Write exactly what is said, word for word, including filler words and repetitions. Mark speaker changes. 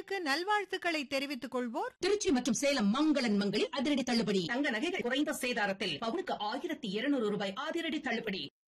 Speaker 1: உங்களுக்கு நல்வாழ்த்துக்களை தெரிவித்துக் கொள்வோர்
Speaker 2: திருச்சி மற்றும் சேலம் மங்களன் மங்களில் அதிரடி தள்ளுபடி.
Speaker 3: தங்க நகைகள் குறைந்த சேதாரத்தில் பவுனுக்கு ஆயிரத்தி இருநூறு ரூபாய் அதிரடி தள்ளுபடி.